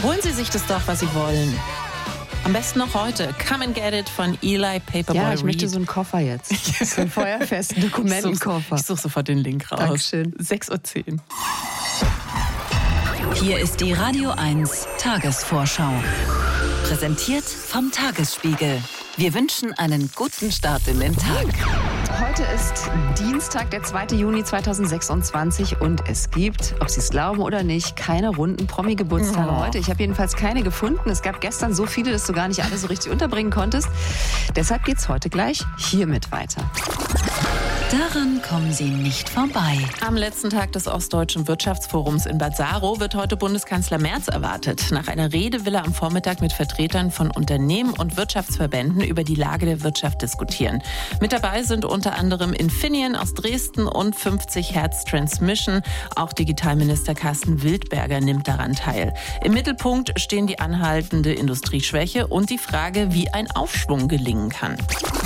Holen Sie sich das doch, was Sie wollen. Am besten noch heute. Come and Get It von Eli Paperboy Ja, ich Reed. möchte so einen Koffer jetzt. So einen feuerfesten Dokumentenkoffer. Ich suche sofort den Link raus. Dankeschön. 6:10 Uhr. Hier ist die Radio 1 Tagesvorschau. Präsentiert vom Tagesspiegel. Wir wünschen einen guten Start in den Tag. Heute ist Dienstag, der 2. Juni 2026 und es gibt, ob Sie es glauben oder nicht, keine runden Promi-Geburtstage heute. Ich habe jedenfalls keine gefunden. Es gab gestern so viele, dass du gar nicht alle so richtig unterbringen konntest. Deshalb geht's heute gleich hiermit weiter. Daran kommen Sie nicht vorbei. Am letzten Tag des Ostdeutschen Wirtschaftsforums in Bad Saro wird heute Bundeskanzler Merz erwartet. Nach einer Rede will er am Vormittag mit Vertretern von Unternehmen und Wirtschaftsverbänden über die Lage der Wirtschaft diskutieren. Mit dabei sind unter anderem Infineon aus Dresden und 50 Hertz Transmission. Auch Digitalminister Carsten Wildberger nimmt daran teil. Im Mittelpunkt stehen die anhaltende Industrieschwäche und die Frage, wie ein Aufschwung gelingen kann.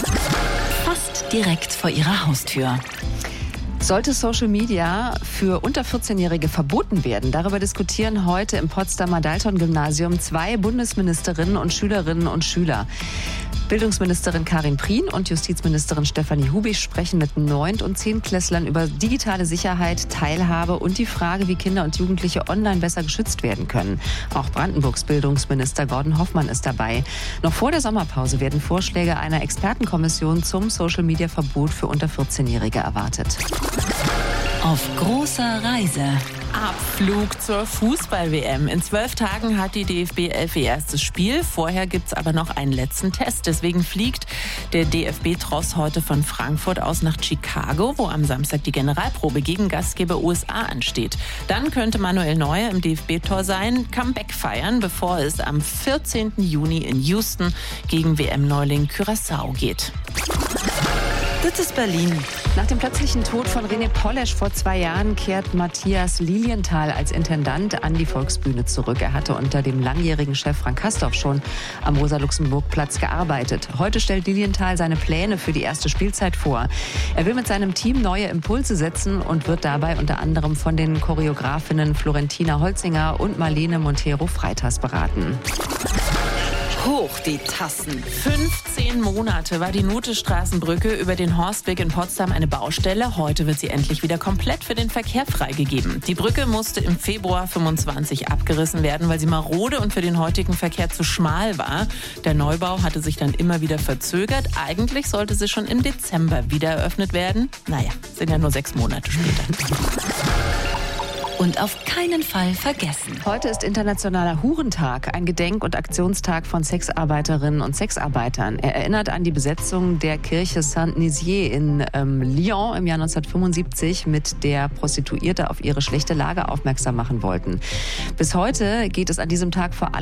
Fast direkt vor Ihrer Haustür. Sollte Social Media für unter 14-Jährige verboten werden? Darüber diskutieren heute im Potsdamer Dalton-Gymnasium 2 Bundesministerinnen und Schülerinnen und Schüler. Bildungsministerin Karin Prien und Justizministerin Stefanie Hubich sprechen mit 9- und 10-Klässlern über digitale Sicherheit, Teilhabe und die Frage, wie Kinder und Jugendliche online besser geschützt werden können. Auch Brandenburgs Bildungsminister Gordon Hoffmann ist dabei. Noch vor der Sommerpause werden Vorschläge einer Expertenkommission zum Social-Media-Verbot für unter 14-Jährige erwartet. Auf großer Reise. Abflug zur Fußball-WM. In 12 Tagen hat die DFB 11 ihr erstes Spiel. Vorher gibt's aber noch einen letzten Test. Deswegen fliegt der DFB-Tross heute von Frankfurt aus nach Chicago, wo am Samstag die Generalprobe gegen Gastgeber USA ansteht. Dann könnte Manuel Neuer im DFB-Tor sein Comeback feiern, bevor es am 14. Juni in Houston gegen WM-Neuling Curaçao geht. Das ist Berlin. Nach dem plötzlichen Tod von René Polesch vor 2 Jahren kehrt Matthias Lilienthal als Intendant an die Volksbühne zurück. Er hatte unter dem langjährigen Chef Frank Castorf schon am Rosa-Luxemburg-Platz gearbeitet. Heute stellt Lilienthal seine Pläne für die erste Spielzeit vor. Er will mit seinem Team neue Impulse setzen und wird dabei unter anderem von den Choreografinnen Florentina Holzinger und Marlene Montero-Freitas beraten. Hoch die Tassen. 15 Monate war die Nute-Straßenbrücke über den Horstweg in Potsdam eine Baustelle. Heute wird sie endlich wieder komplett für den Verkehr freigegeben. Die Brücke musste im Februar 25 abgerissen werden, weil sie marode und für den heutigen Verkehr zu schmal war. Der Neubau hatte sich dann immer wieder verzögert. Eigentlich sollte sie schon im Dezember wieder eröffnet werden. Naja, sind ja nur 6 Monate später. Und auf keinen Fall vergessen. Heute ist Internationaler Hurentag, ein Gedenk- und Aktionstag von Sexarbeiterinnen und Sexarbeitern. Er erinnert an die Besetzung der Kirche Saint-Nizier in Lyon im Jahr 1975, mit der Prostituierte auf ihre schlechte Lage aufmerksam machen wollten. Bis heute geht es an diesem Tag vor allem